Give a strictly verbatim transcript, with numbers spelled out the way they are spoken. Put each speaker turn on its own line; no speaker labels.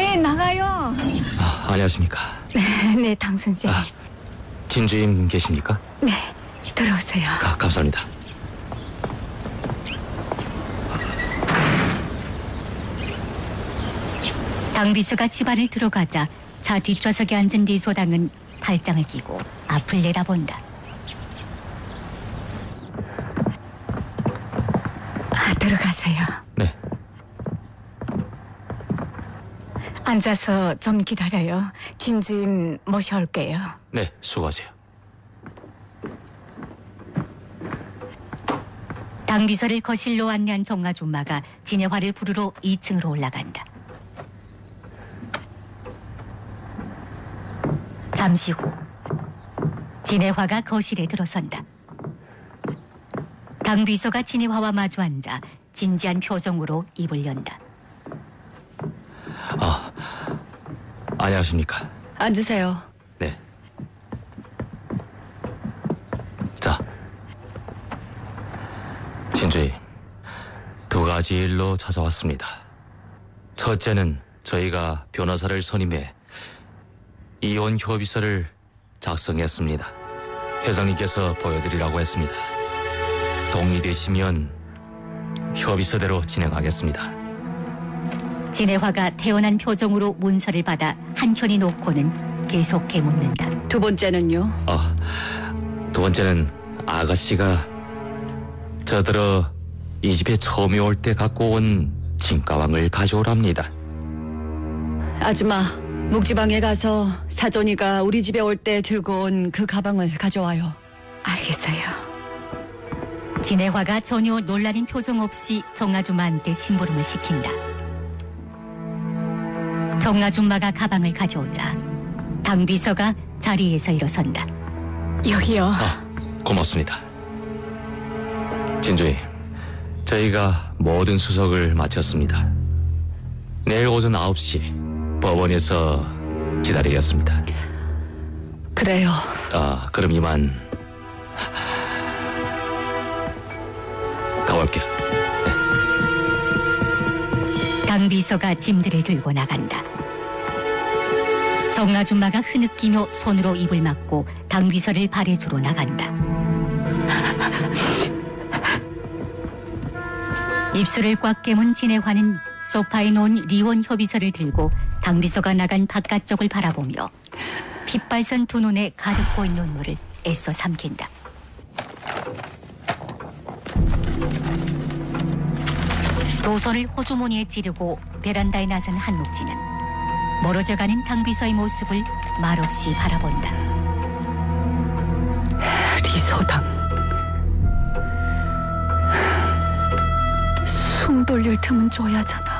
네, 나가요.
아, 안녕하십니까.
네, 네, 당 선생.
아, 진주임 계십니까?
네, 들어오세요.
가, 감사합니다.
당 비서가 집안을 들어가자 차 뒷좌석에 앉은 리소당은 팔짱을 끼고 앞을 내다본다.
아, 들어가세요.
네.
앉아서 좀 기다려요. 진주임 모셔올게요.
네, 수고하세요.
당 비서를 거실로 안내한 정아줌마가 진해화를 부르러 이 층으로 올라간다. 잠시 후 진해화가 거실에 들어선다. 당 비서가 진해화와 마주 앉아 진지한 표정으로 입을 연다.
아, 안녕하십니까.
앉으세요.
네. 자, 진주임, 두 가지 일로 찾아왔습니다. 첫째는 저희가 변호사를 선임해 이혼 협의서를 작성했습니다. 회장님께서 보여드리라고 했습니다. 동의되시면 협의서대로 진행하겠습니다.
진해화가 태연한 표정으로 문서를 받아 한켠이 놓고는 계속해 묻는다.
두 번째는요?
아, 두 번째는 아가씨가 저들어 이 집에 처음에 올 때 갖고 온 진가왕을 가져오랍니다.
아줌마, 묵지방에 가서 사돈이가 우리 집에 올 때 들고 온 그 가방을 가져와요.
알겠어요.
진해화가 전혀 놀라는 표정 없이 정아줌마한테 심부름을 시킨다. 정아줌마가 가방을 가져오자 당 비서가 자리에서 일어선다.
여기요.
아, 고맙습니다. 진주임, 저희가 모든 수석을 마쳤습니다. 내일 오전 아홉 시 법원에서 기다리겠습니다.
그래요.
아, 그럼 이만 가볼게요.
당 비서가 짐들을 들고 나간다. 정아줌마가 흐느끼며 손으로 입을 막고 당 비서를 발해주러 나간다. 입술을 꽉 깨문 진해화는 소파에 놓은 리원 협의서를 들고 당 비서가 나간 바깥쪽을 바라보며 핏발선 두 눈에 가득 보인 눈물을 애써 삼킨다. 두 손을 호주머니에 찌르고 베란다에 나선 한옥진은 멀어져가는 당 비서의 모습을 말없이 바라본다.
리소당. 숨 돌릴 틈은 줘야잖아.